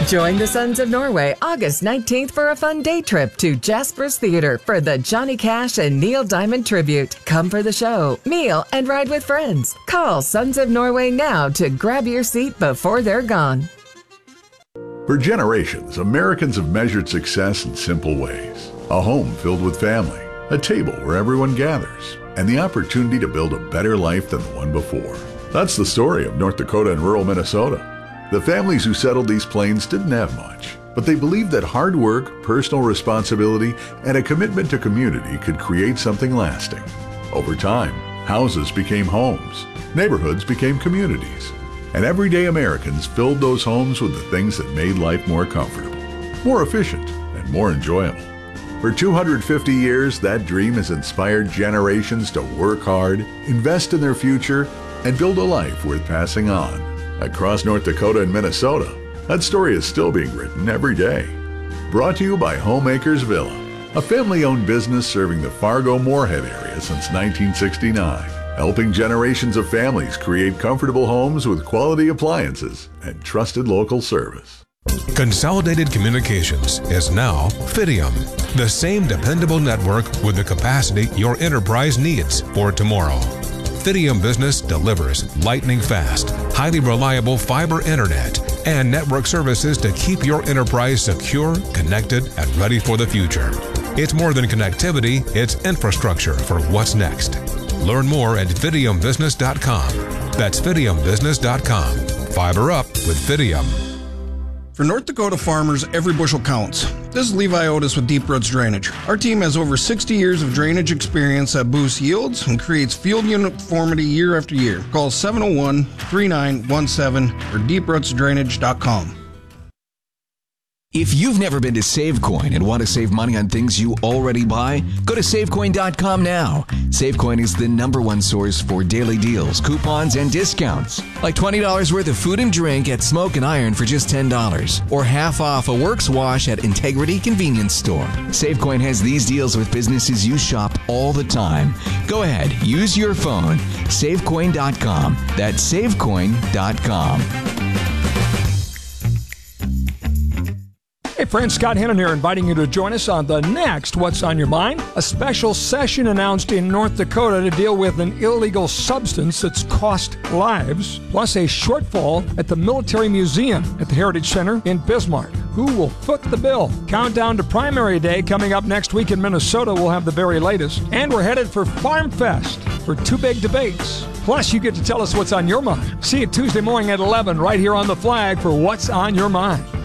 Join the Sons of Norway August 19th for a fun day trip to Jasper's Theatre for the Johnny Cash and Neil Diamond tribute. Come for the show, meal, and ride with friends. Call Sons of Norway now to grab your seat before they're gone. For generations, Americans have measured success in simple ways. A home filled with family, a table where everyone gathers, and the opportunity to build a better life than the one before. That's the story of North Dakota and rural Minnesota. The families who settled these plains didn't have much, but they believed that hard work, personal responsibility, and a commitment to community could create something lasting. Over time, houses became homes, neighborhoods became communities, and everyday Americans filled those homes with the things that made life more comfortable, more efficient, and more enjoyable. For 250 years, that dream has inspired generations to work hard, invest in their future, and build a life worth passing on. Across North Dakota and Minnesota, that story is still being written every day. Brought to you by Homemakers Villa, a family-owned business serving the Fargo-Moorhead area since 1969, helping generations of families create comfortable homes with quality appliances and trusted local service. Consolidated Communications is now Fidium, the same dependable network with the capacity your enterprise needs for tomorrow. Fidium Business delivers lightning-fast, highly reliable fiber internet and network services to keep your enterprise secure, connected, and ready for the future. It's more than connectivity, it's infrastructure for what's next. Learn more at fidiumbusiness.com. That's fidiumbusiness.com. Fiber up with Fidium. For North Dakota farmers, every bushel counts. This is Levi Otis with Deep Roots Drainage. Our team has over 60 years of drainage experience that boosts yields and creates field uniformity year after year. Call 701-3917 or deeprootsdrainage.com. If you've never been to SaveCoin and want to save money on things you already buy, go to SaveCoin.com now. SaveCoin is the #1 source for daily deals, coupons, and discounts. Like $20 worth of food and drink at Smoke and Iron for just $10. Or half off a Works Wash at Integrity Convenience Store. SaveCoin has these deals with businesses you shop all the time. Go ahead, use your phone. SaveCoin.com. That's SaveCoin.com. Hey friends, Scott Hennon here, inviting you to join us on the next What's on Your Mind? A special session announced in North Dakota to deal with an illegal substance that's cost lives, plus a shortfall at the Military Museum at the Heritage Center in Bismarck. Who will foot the bill? Countdown to Primary Day coming up next week in Minnesota. We'll have the very latest. And we're headed for Farm Fest for 2 big debates. Plus, you get to tell us what's on your mind. See you Tuesday morning at 11 right here on The Flag for What's on Your Mind.